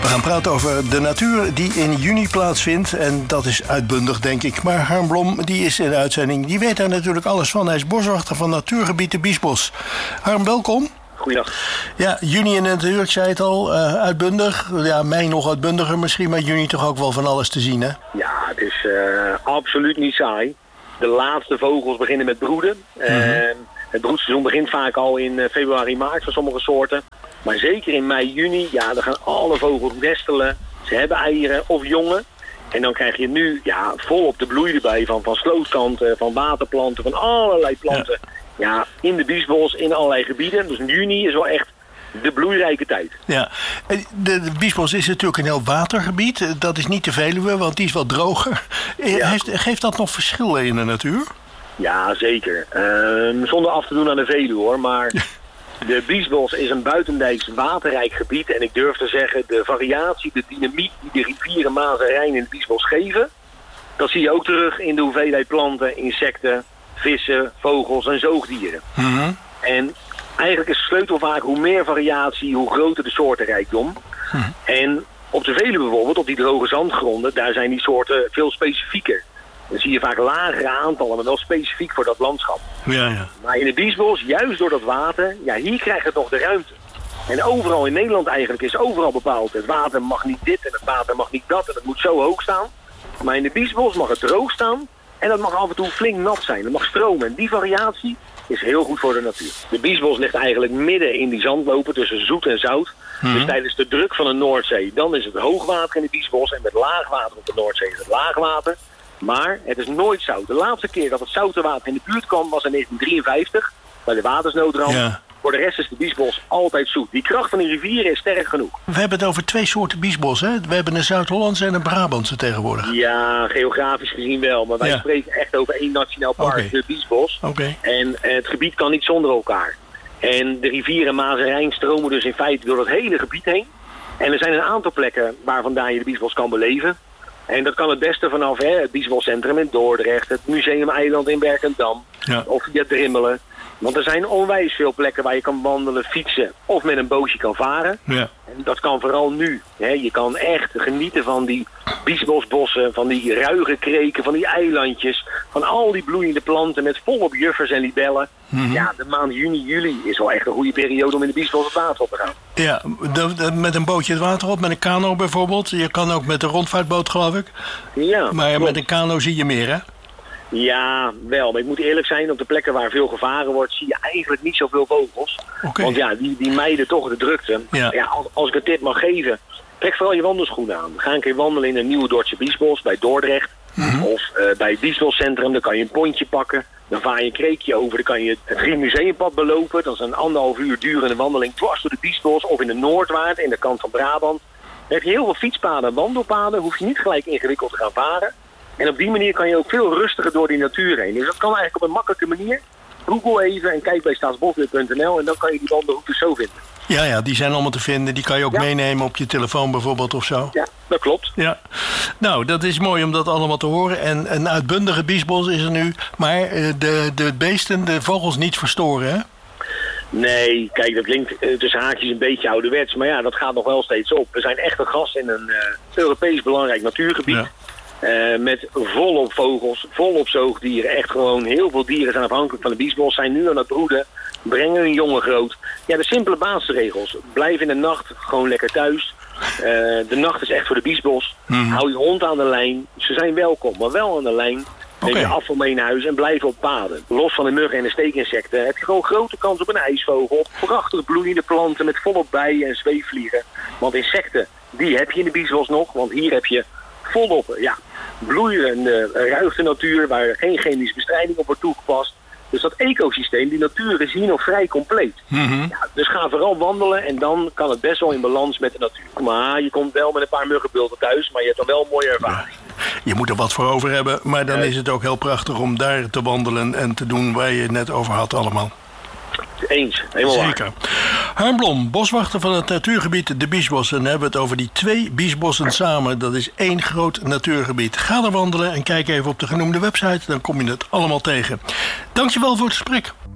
We gaan praten over de natuur die in juni plaatsvindt. En dat is uitbundig, denk ik. Maar Harm Blom, die is in de uitzending. Die weet daar natuurlijk alles van. Hij is boswachter van natuurgebied de Biesbos. Harm, welkom. Goeiedag. Ja, juni in de natuur, ik zei het al, uitbundig. Ja, mei nog uitbundiger misschien, maar juni toch ook wel van alles te zien, hè? Ja, het is absoluut niet saai. De laatste vogels beginnen met broeden. Het broedseizoen begint vaak al in februari, maart voor sommige soorten. Maar zeker in mei, juni, ja, dan gaan alle vogels nestelen. Ze hebben eieren of jongen. En dan krijg je nu volop de bloei erbij van slootkanten, van waterplanten, van allerlei planten. Ja, in de Biesbos, in allerlei gebieden. Dus juni is wel echt de bloeirijke tijd. Ja, de Biesbos is natuurlijk een heel watergebied. Dat is niet de Veluwe, want die is wat droger. Ja. Geeft dat nog verschillen in de natuur? Ja, zeker. Zonder af te doen aan de Veluwe, hoor. Maar de Biesbos is een buitendijks waterrijk gebied. En ik durf te zeggen, de variatie, de dynamiek die de rivieren Maas en Rijn in het Biesbos geven, dat zie je ook terug in de hoeveelheid planten, insecten, vissen, vogels en zoogdieren. En eigenlijk is de sleutel vaak hoe meer variatie, hoe groter de soortenrijkdom. En op de Veluwe bijvoorbeeld, op die droge zandgronden, daar zijn die soorten veel specifieker. Dan zie je vaak lagere aantallen, maar wel specifiek voor dat landschap. Ja. Maar in de Biesbos, juist door dat water, ja, hier krijgt het nog de ruimte. En overal in Nederland eigenlijk is overal bepaald. Het water mag niet dit en het water mag niet dat en het moet zo hoog staan. Maar in de Biesbos mag het droog staan en dat mag af en toe flink nat zijn. Het mag stromen en die variatie is heel goed voor de natuur. De Biesbos ligt eigenlijk midden in die zandlopen tussen zoet en zout. Dus tijdens de druk van de Noordzee, dan is het hoogwater in de Biesbos en met laagwater op de Noordzee is het laagwater. Maar het is nooit zout. De laatste keer dat het zoute water in de buurt kwam was in 1953 bij de watersnoodramp. Ja. Voor de rest is de Biesbos altijd zoet. Die kracht van die rivieren is sterk genoeg. We hebben het over twee soorten Biesbos, hè? We hebben een Zuid-Hollandse en een Brabantse tegenwoordig. Ja, geografisch gezien wel. Maar wij spreken echt over één nationaal park, de Biesbos. En het gebied kan niet zonder elkaar. En de rivieren Maas en Rijn stromen dus in feite door het hele gebied heen. En er zijn een aantal plekken waar vandaan je de Biesbos kan beleven. En dat kan het beste vanaf het Biesboscentrum in Dordrecht, het Museumeiland in Berkendam of via Drimmelen. Want er zijn onwijs veel plekken waar je kan wandelen, fietsen of met een bootje kan varen. Ja. En dat kan vooral nu. Je kan echt genieten van die Biesbosbossen, van die ruige kreken, van die eilandjes, van al die bloeiende planten met volop juffers en libellen. Ja, de maand juni, juli is wel echt een goede periode om in de Biesbos het water op te gaan. Ja, met een bootje het water op, met een kano bijvoorbeeld. Je kan ook met een rondvaartboot, geloof ik. Ja, maar klopt. Met een kano zie je meer, hè? Ja, wel. Maar ik moet eerlijk zijn, op de plekken waar veel gevaren wordt, zie je eigenlijk niet zoveel vogels. Want ja, die mijden toch de drukte. Ja, als ik een tip mag geven, trek vooral je wandelschoenen aan. Ga een keer wandelen in een nieuwe Dordtse Biesbos bij Dordrecht. Of bij het Biesboscentrum, dan kan je een pontje pakken. Dan vaar je een kreekje over, dan kan je het Drie Museumpad belopen. Dat is een 1,5 uur durende wandeling dwars door de Biesbos of in de Noordwaard, in de kant van Brabant. Dan heb je heel veel fietspaden en wandelpaden, hoef je niet gelijk ingewikkeld te gaan varen. En op die manier kan je ook veel rustiger door die natuur heen. Dus dat kan eigenlijk op een makkelijke manier. Google even en kijk bij staatsbosbeheer.nl en dan kan je die wandelroutes zo vinden. Ja, die zijn allemaal te vinden. Die kan je ook meenemen op je telefoon bijvoorbeeld of zo. Ja, dat klopt. Ja. Nou, dat is mooi om dat allemaal te horen. En een uitbundige Biesbos is er nu. Maar de beesten, de vogels niet verstoren, hè? Nee, kijk, dat klinkt tussen haakjes een beetje ouderwets. Maar ja, dat gaat nog wel steeds op. We zijn echt een gast in een Europees belangrijk natuurgebied. Ja. Met volop vogels, volop zoogdieren. Echt gewoon heel veel dieren zijn afhankelijk van de Biesbos. Zijn nu aan het broeden, brengen hun jongen groot. Ja, de simpele basisregels. Blijf in de nacht gewoon lekker thuis. De nacht is echt voor de Biesbos. Hou je hond aan de lijn. Ze zijn welkom, maar wel aan de lijn. Neem je afval mee naar huis en blijf op paden. Los van de muggen en de steekinsecten heb je gewoon grote kans op een ijsvogel. Op prachtig bloeiende planten met volop bijen en zweefvliegen. Want insecten, die heb je in de Biesbos nog. Want hier heb je volop bloeiende, ruige natuur waar geen chemische bestrijding op wordt toegepast. Dus dat ecosysteem, die natuur is hier nog vrij compleet. Ja, dus ga vooral wandelen en dan kan het best wel in balans met de natuur. Maar je komt wel met een paar muggenbulten thuis, maar je hebt dan wel een mooie ervaring. Je moet er wat voor over hebben, maar dan is het ook heel prachtig om daar te wandelen en te doen waar je het net over had allemaal. Eens, helemaal zeker. Waar. Harm Blom, boswachter van het natuurgebied de Biesbos. En dan hebben we het over die 2 Biesbossen samen. Dat is 1 groot natuurgebied. Ga er wandelen en kijk even op de genoemde website. Dan kom je het allemaal tegen. Dankjewel voor het gesprek.